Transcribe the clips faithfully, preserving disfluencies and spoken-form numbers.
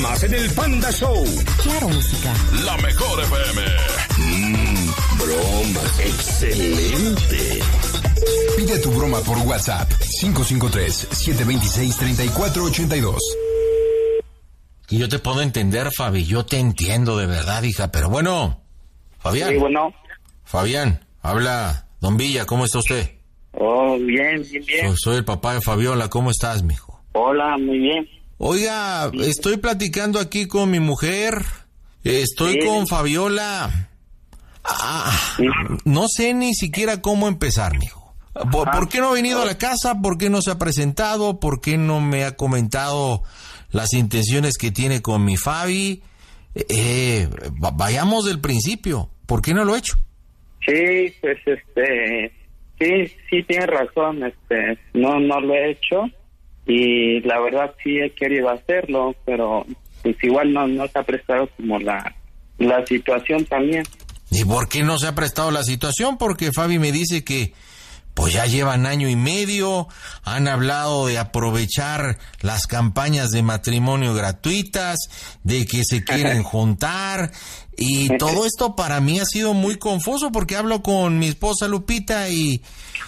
Más en el Panda Show. Claro, música. La mejor F M. Mmm, bromas. Excelente. Pide tu broma por WhatsApp. cinco cinco tres, siete dos seis, tres cuatro ocho dos. Y yo te puedo entender, Fabi. Yo te entiendo de verdad, hija. Pero bueno, Fabián. Sí, bueno. Fabián, habla Don Villa. ¿Cómo está usted? Oh, bien, bien, bien. Soy, soy el papá de Fabiola. ¿Cómo estás, mijo? Hola, muy bien. Oiga, estoy platicando aquí con mi mujer, estoy Sí. con Fabiola. Ah, Sí. no sé ni siquiera cómo empezar, mijo. ¿Por, Ajá. ¿Por qué no ha venido a la casa? ¿Por qué no se ha presentado? ¿Por qué no me ha comentado las intenciones que tiene con mi Fabi? Eh, va- vayamos del principio. ¿Por qué no lo he hecho? Sí, pues este, sí, sí tienes razón, este, no, no lo he hecho y la verdad sí he querido hacerlo, pero pues igual no, no se ha prestado como la, la situación también. ¿Y por qué no se ha prestado la situación? Porque Fabi me dice que pues ya llevan año y medio, han hablado de aprovechar las campañas de matrimonio gratuitas, de que se quieren juntar, y todo esto para mí ha sido muy confuso porque hablo con mi esposa Lupita y,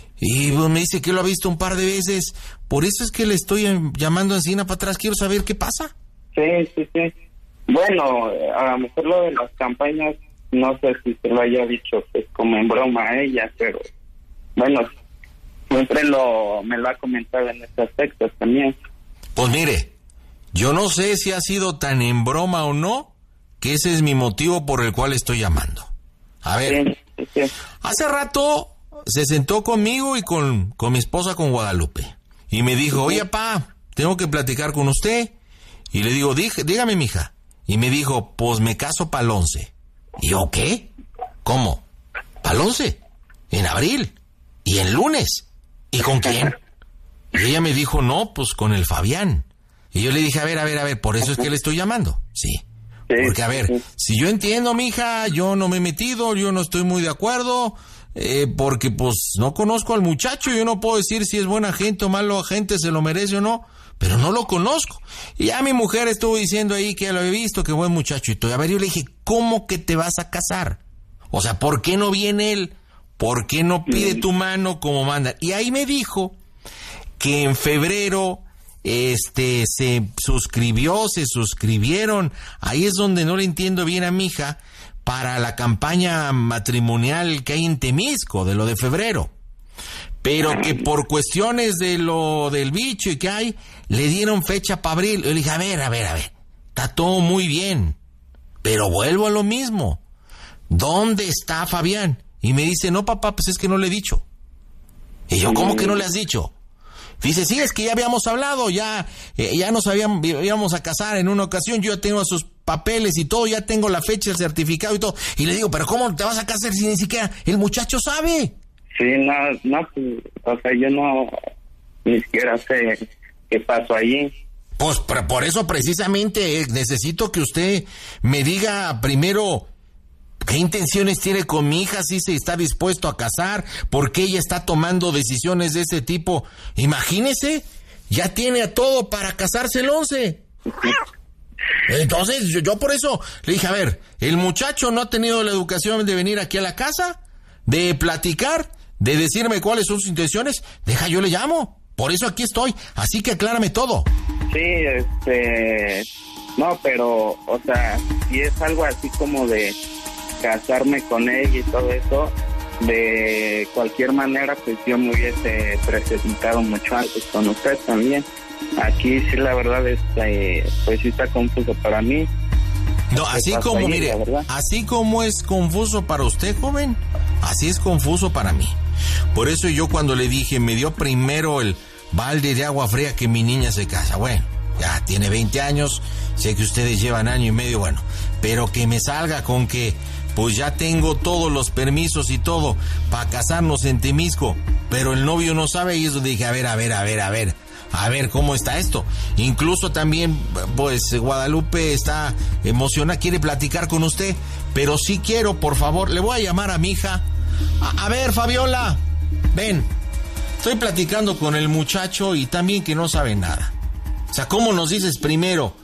y pues, me dice que lo ha visto un par de veces, por eso es que le estoy llamando encima para atrás, quiero saber qué pasa. Sí, sí, sí. Bueno, a lo mejor lo de las campañas, no sé si se lo haya dicho pues como en broma a ella, pero bueno, siempre lo me lo ha comentado en este aspecto también. Pues mire, yo no sé si ha sido tan en broma o no, que ese es mi motivo por el cual estoy llamando. A ver, Sí, sí, sí. hace rato se sentó conmigo y con, con mi esposa, con Guadalupe, y me dijo, oye, pa, tengo que platicar con usted. Y le digo, Dí, dígame, mija. Y me dijo, pues me caso pa'l once. Y yo, ¿qué? ¿Cómo? ¿Pa'l once? En abril. Y en lunes. ¿Y con quién? Y ella me dijo, no, pues con el Fabián. Y yo le dije, a ver, a ver, a ver, por eso es que le estoy llamando. Sí. Porque, a ver, si yo entiendo, mija, yo no me he metido, yo no estoy muy de acuerdo, eh, porque, pues, no conozco al muchacho, yo no puedo decir si es buena gente o malo gente, se lo merece o no, pero no lo conozco. Y ya mi mujer estuvo diciendo ahí que ya lo había visto, que buen muchacho y todo. A ver, yo le dije, ¿cómo que te vas a casar? O sea, ¿por qué no viene él? ¿Por qué no pide tu mano como manda? Y ahí me dijo que en febrero este se suscribió, se suscribieron, ahí es donde no le entiendo bien a mi hija, para la campaña matrimonial que hay en Temisco, de lo de febrero. Pero que por cuestiones de lo del bicho y que hay, le dieron fecha para abril. Yo le dije, a ver, a ver, a ver, está todo muy bien, pero vuelvo a lo mismo. ¿Dónde está Fabián? Y me dice, no, papá, pues es que no le he dicho. Y yo, ¿cómo que no le has dicho? Dice, sí, es que ya habíamos hablado, ya eh, ya nos habíamos, íbamos a casar en una ocasión, yo ya tengo sus papeles y todo, ya tengo la fecha, el certificado y todo. Y le digo, pero ¿cómo te vas a casar si ni siquiera el muchacho sabe? Sí, no, no, pues, o sea, yo no, ni siquiera sé qué pasó allí. Pues por, por eso precisamente eh, necesito que usted me diga primero qué intenciones tiene con mi hija, si se está dispuesto a casar, por qué ella está tomando decisiones de ese tipo. Imagínese, ya tiene a todo para casarse el once. Entonces yo, yo por eso le dije, a ver, el muchacho no ha tenido la educación de venir aquí a la casa, de platicar, de decirme cuáles son sus intenciones. Deja, yo le llamo, por eso aquí estoy, así que aclárame todo. Sí, este, no, pero, o sea, si es algo así como de casarme con ella y todo eso, de cualquier manera, pues yo me hubiese presentado mucho antes con usted también. Aquí sí, la verdad, este, pues sí está confuso para mí. No, así como, ahí, mire, así como es confuso para usted, joven, así es confuso para mí. Por eso yo cuando le dije, me dio primero el balde de agua fría que mi niña se casa. Bueno, ya tiene veinte años, sé que ustedes llevan año y medio, bueno, pero que me salga con que pues ya tengo todos los permisos y todo para casarnos en Temisco, pero el novio no sabe, y eso dije, a ver, a ver, a ver, a ver, a ver cómo está esto. Incluso también, pues, Guadalupe está emocionada, quiere platicar con usted, pero sí quiero, por favor, le voy a llamar a mi hija. A, a ver, Fabiola, ven, estoy platicando con el muchacho y también que no sabe nada. O sea, ¿cómo nos dices primero?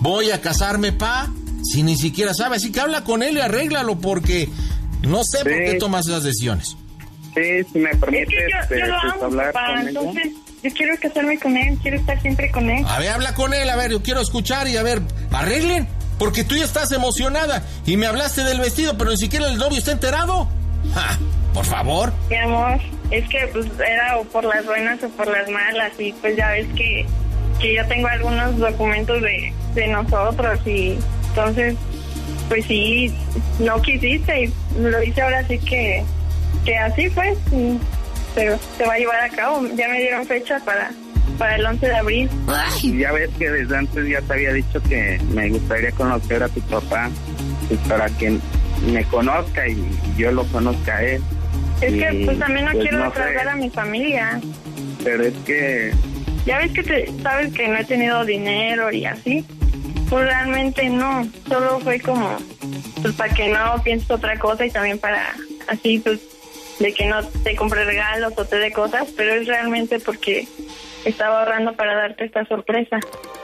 voy a casarme, pa, si ni siquiera sabe? Así que habla con él y arréglalo, porque no sé sí. por qué tomas esas decisiones. Sí, si me permites, es que yo, yo lo pues, amo, hablar papá, con entonces ella. Yo quiero casarme con él, quiero estar siempre con él. A ver, habla con él, a ver, yo quiero escuchar y a ver, arreglen, porque tú ya estás emocionada y me hablaste del vestido, pero ni siquiera el novio está enterado. ¡Ja! Por favor. Mi amor, es que pues era o por las buenas o por las malas, y pues ya ves que, que yo tengo algunos documentos de, de nosotros, y entonces pues sí, no quisiste y lo hice ahora, sí que, que así fue, y, pero se va a llevar a cabo. Ya me dieron fecha para, para el once de abril. Y ya ves que desde antes ya te había dicho que me gustaría conocer a tu papá, pues para que me conozca y yo lo conozca a él. Es que pues también no pues, quiero no defraudar a mi familia. Pero es que... Ya ves que te, sabes que no he tenido dinero y así. Pues realmente no. Solo fue como, pues para que no pienses otra cosa, y también para así, pues, de que no te compre regalos o te dé cosas. Pero es realmente porque estaba ahorrando para darte esta sorpresa.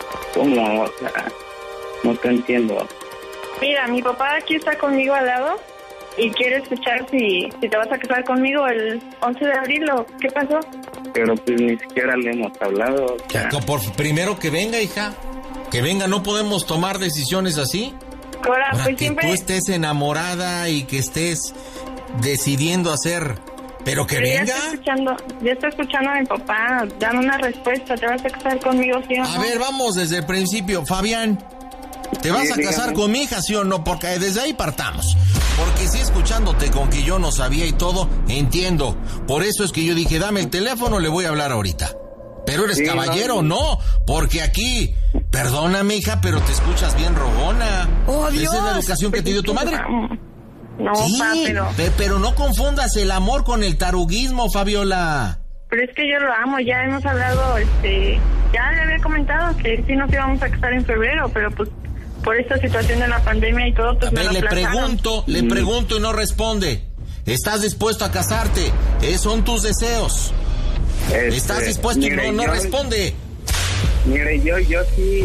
¿Cómo? O sea, no te entiendo. Mira, mi papá aquí está conmigo al lado y quiere escuchar si, si te vas a casar conmigo el once de abril o qué pasó. Pero pues ni siquiera le hemos hablado. O sea. Por, primero que venga, hija. Que venga, no podemos tomar decisiones así. Ahora, Para pues que siempre... tú estés enamorada y que estés decidiendo hacer... Pero que Pero venga. Ya está escuchando, ya está escuchando a mi papá. Dame una respuesta. ¿Te vas a casar conmigo, sí o no? A ver, vamos desde el principio. Fabián, ¿te vas sí, a casar dígame. con mi hija, sí o no? Porque desde ahí partamos. Porque si escuchándote con que yo no sabía y todo, entiendo. Por eso es que yo dije, dame el teléfono, le voy a hablar ahorita. Pero eres Sí, caballero, no. no. Porque aquí, perdóname, hija, pero te escuchas bien rogona. ¡Oh, Dios! ¿Esa es la educación que te dio tu madre? No, Sí, pa, pero... pe- pero no confundas el amor con el taruguismo, Fabiola. Pero es que yo lo amo, ya hemos hablado, este... Ya le había comentado que sí nos íbamos a casar en febrero, pero pues por esta situación de la pandemia y todo, pues A me ver, lo le aplazaron. pregunto, le pregunto y no responde. ¿Estás dispuesto a casarte? ¿Esos son tus deseos? Este, ¿Estás dispuesto y mire, no, no yo- responde? Mire, yo, yo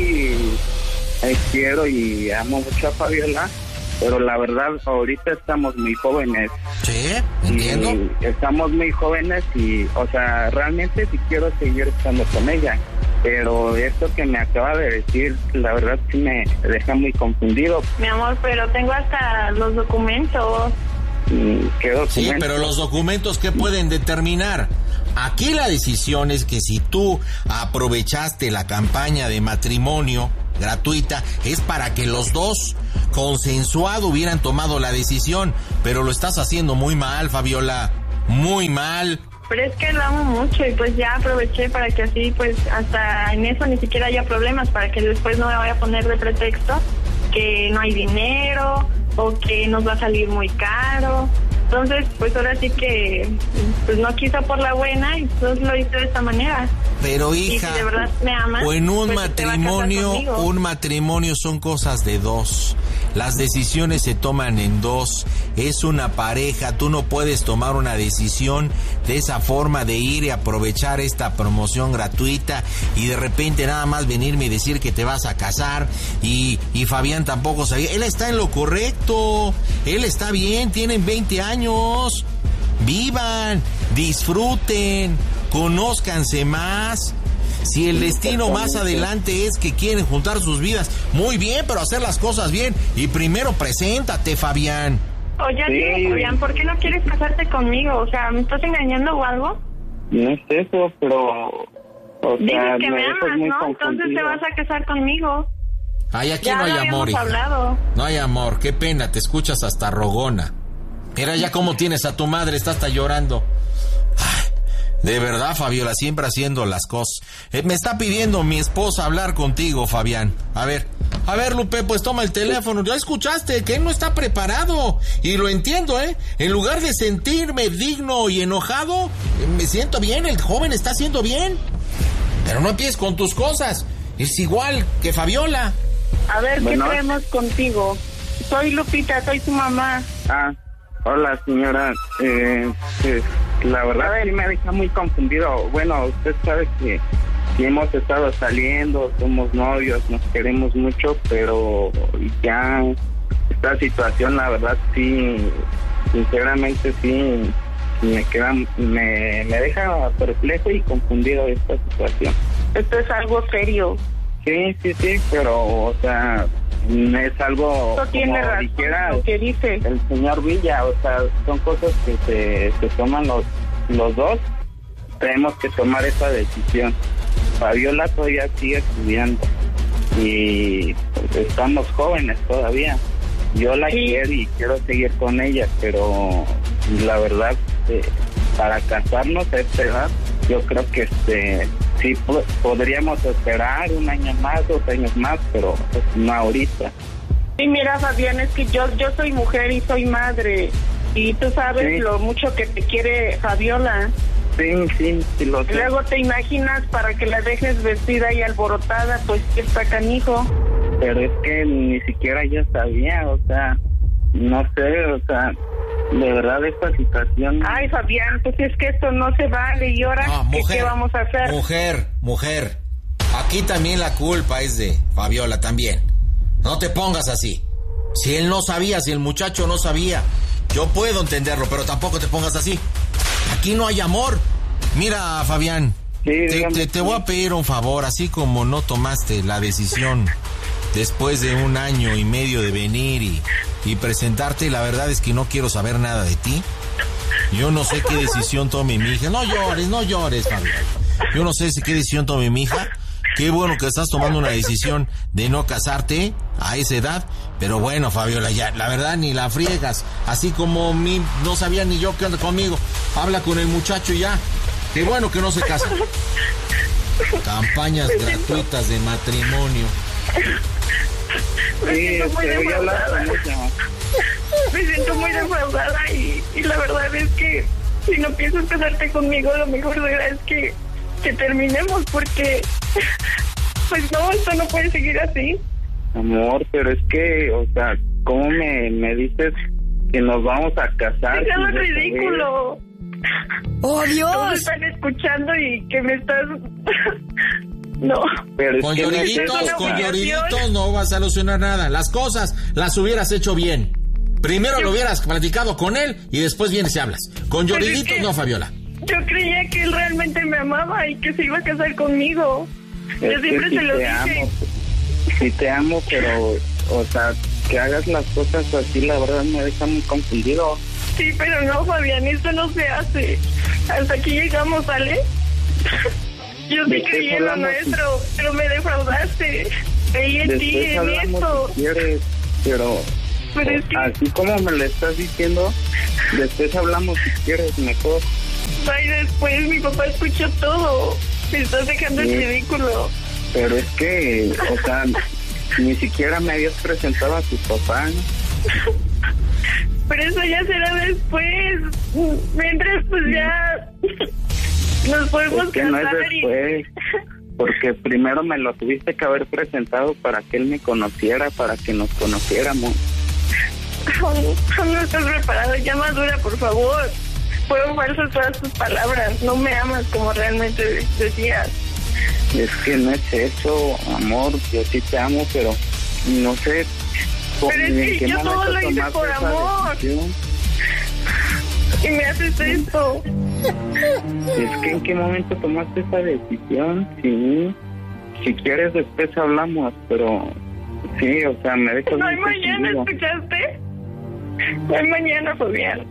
sí eh, quiero y amo mucho a Fabiola, pero la verdad, ahorita estamos muy jóvenes. Sí, entiendo. Y estamos muy jóvenes y, o sea, realmente sí quiero seguir estando con ella. Pero esto que me acaba de decir, la verdad sí me deja muy confundido. Mi amor, pero tengo hasta los documentos. Mm, ¿Qué Sí, documento? pero los documentos, ¿qué pueden determinar? Aquí la decisión es que si tú aprovechaste la campaña de matrimonio gratuita, es para que los dos, consensuado, hubieran tomado la decisión. Pero lo estás haciendo muy mal, Fabiola. Muy mal. Pero es que lo amo mucho y pues ya aproveché para que así, pues hasta en eso ni siquiera haya problemas, para que después no me vaya a poner de pretexto que no hay dinero o que nos va a salir muy caro. Entonces, pues ahora sí que pues no quiso por la buena y pues lo hice de esta manera. Pero Y hija, si de verdad me amas, o en un pues, te va a casar matrimonio, conmigo. un matrimonio son cosas de dos. Las decisiones se toman en dos. Es una pareja, tú no puedes tomar una decisión de esa forma, de ir y aprovechar esta promoción gratuita y de repente nada más venirme y decir que te vas a casar. Y, y Fabián tampoco sabía. Él está en lo correcto, él está bien, tienen veinte años. Vivan, disfruten, conózcanse más. Si el destino más adelante es que quieren juntar sus vidas, muy bien, pero hacer las cosas bien. Y primero preséntate, Fabián. Oye, Sí. dime, Fabián, ¿por qué no quieres casarte conmigo? O sea, ¿me estás engañando o algo? No es eso, pero... O Dices sea, que me dejas amas, muy ¿no? Entonces te confundido. vas a casar conmigo. Ay, aquí Ya no hay lo amor, habíamos hija. hablado. No hay amor, qué pena, te escuchas hasta rogona. Mira ya cómo tienes a tu madre, está hasta llorando. Ay, de verdad, Fabiola, siempre haciendo las cosas. Eh, me está pidiendo mi esposa hablar contigo, Fabián. A ver, a ver, Lupe, pues toma el teléfono. Ya escuchaste que él no está preparado. Y lo entiendo, ¿eh? En lugar de sentirme digno y enojado, eh, me siento bien, el joven está haciendo bien. Pero no empieces con tus cosas. Es igual que Fabiola. A ver, Bueno. ¿qué traemos contigo? Soy Lupita, soy tu mamá. Ah, hola señora, eh, pues, la verdad sí me deja muy confundido. Bueno, usted sabe que sí hemos estado saliendo, somos novios, nos queremos mucho, pero ya esta situación, la verdad, sí, sinceramente sí, me queda, me, me deja perplejo y confundido esta situación. Esto es algo serio. Sí, sí, sí, pero, o sea, es algo, no tiene como razón dijera lo que dice el señor Villa, o sea, son cosas que se, se toman los, los dos, tenemos que tomar esa decisión. Fabiola todavía sigue estudiando y pues, estamos jóvenes todavía. Yo la sí. quiero y quiero seguir con ella, pero la verdad, eh, para casarnos a esta edad, yo creo que este sí po- podríamos esperar un año más, dos años más, pero pues, no ahorita. Sí, mira, Fabián, es que yo yo soy mujer y soy madre, y tú sabes sí. lo mucho que te quiere Fabiola. Sí, sí, sí lo sé. Luego te imaginas para que la dejes vestida y alborotada, pues está canijo. Pero es que ni siquiera yo sabía, o sea, no sé, o sea, de verdad esta situación... Ay, Fabián, pues es que esto no se vale, y ahora, no, mujer, ¿qué vamos a hacer? Mujer, mujer, aquí también la culpa es de Fabiola también. No te pongas así. Si él no sabía, si el muchacho no sabía, yo puedo entenderlo, pero tampoco te pongas así. Aquí no hay amor. Mira, Fabián, sí, te, te, te voy a pedir un favor, así como no tomaste la decisión después de un año y medio de venir y, y presentarte, la verdad es que no quiero saber nada de ti. Yo no sé qué decisión tome mi hija. No llores, no llores, Fabián. Yo no sé qué decisión tome mi hija. Qué bueno que estás tomando una decisión de no casarte a esa edad. Pero bueno, Fabiola, ya, la verdad, ni la friegas. Así como mi, no sabía ni yo qué onda conmigo. Habla con el muchacho y ya. Qué bueno que no se casa. Campañas gratuitas de matrimonio. Me siento muy defraudada. Me siento muy defraudada y, y la verdad es que si no piensas casarte conmigo, lo mejor será es que, que terminemos, porque pues no, esto no puede seguir así. Amor, pero es que, o sea, ¿cómo me, me dices que nos vamos a casar? Eso es ridículo. ¡Oh, Dios! Todos están escuchando y que me estás... No. Pero es con que lloriditos, no con lloriditos no vas a solucionar nada. Las cosas las hubieras hecho bien. Primero yo... lo hubieras platicado con él y después vienes y hablas. Con lloriditos es que no, Fabiola. Yo creía que él realmente me amaba y que se iba a casar conmigo. Es yo siempre sí se lo te dije. Amo, sí te amo, pero, o sea, que hagas las cosas así, la verdad me deja muy confundido. Sí, pero no, Fabián, esto no se hace. Hasta aquí llegamos, ¿vale? Yo sí creí en lo nuestro, pero me defraudaste. Creí en ti, en esto. Si quieres, pero, pero es que... así como me lo estás diciendo, después hablamos si quieres mejor. Ay, después mi papá escuchó todo. Me estás dejando sí, en ridículo. Pero es que, o sea, ni siquiera me habías presentado a tu papá, ¿no? Pero eso ya será después. Mientras, pues ya... Nos podemos es que casar no es después, y... porque primero me lo tuviste que haber presentado para que él me conociera, para que nos conociéramos. Oh, no estás preparado, ya madura, por favor. Fueron falsas todas tus palabras, no me amas como realmente decías. Es que no es eso, amor, yo sí te amo, pero no sé... Pero es que yo todo lo hice por amor. Decisión. Y me haces esto. Es que en qué momento tomaste esa decisión. Sí, si quieres después hablamos, pero sí, o sea, me dejas. No hay mañana, ¿escuchaste? No hay mañana, Fabián.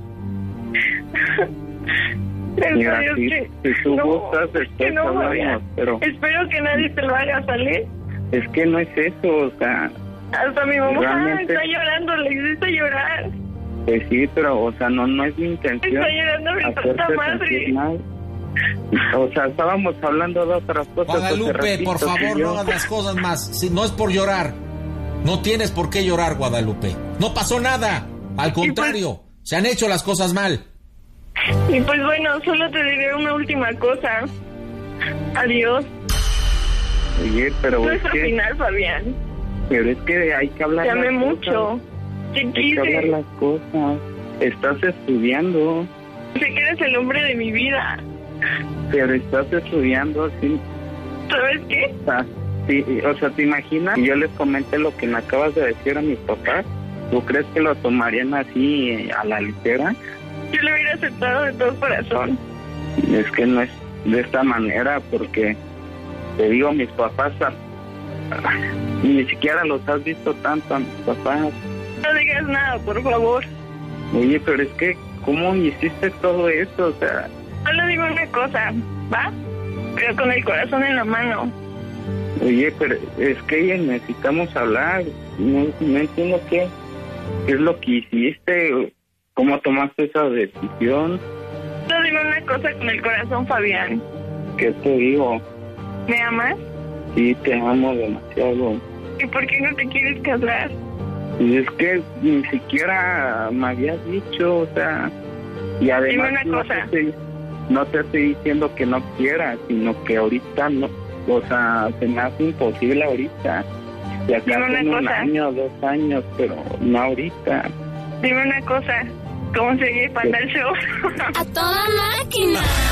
Mira, si, que, si tú no, gustas después no, hablamos, Fabián. Pero espero que nadie te lo haga, ¿sale? Es que no es eso, o sea. Hasta mi mamá realmente... está llorando, le hiciste llorar. Pues sí, pero, o sea, no no es mi intención. Está llorando mi tanta madre. O sea, estábamos hablando de otras cosas. Guadalupe, por favor, no hagas las cosas más. Si no es por llorar. No tienes por qué llorar, Guadalupe. No pasó nada. Al contrario, pues, se han hecho las cosas mal. Y pues bueno, solo te diré una última cosa. Adiós. Oye, pero no es es que... al final, Fabián. Pero es que hay que hablar. Te amé mucho. Te quise. Hay que hablar las cosas. Estás estudiando. Sé que eres el hombre de mi vida. Pero estás estudiando, sí. ¿Sabes qué? O sea, sí, o sea, ¿te imaginas? Y yo les comenté lo que me acabas de decir a mis papás. ¿Tú crees que lo tomarían así eh, a la ligera? Yo lo hubiera aceptado de todo corazón. Es que no es de esta manera, porque te digo, mis papás, ah, ni siquiera los has visto tanto a mis papás. No digas nada, por favor. Oye, pero es que, ¿cómo hiciste todo esto? O sea... Solo digo una cosa, ¿va? Pero con el corazón en la mano. Oye, pero es que necesitamos hablar. No, no entiendo qué, qué es lo que hiciste, cómo tomaste esa decisión. Solo digo una cosa con el corazón, Fabián. ¿Qué te digo? ¿Me amas? Sí, te amo demasiado. ¿Y por qué no te quieres casar? Y es que ni siquiera me habías dicho, o sea... Y además Dime una no cosa. Te estoy, no te estoy diciendo que no quieras, sino que ahorita no... O sea, se me hace imposible ahorita. Si acaso en un cosa. año, dos años, pero no ahorita. Dime una cosa. ¿Cómo se oye Panda el Show? ¡A toda máquina!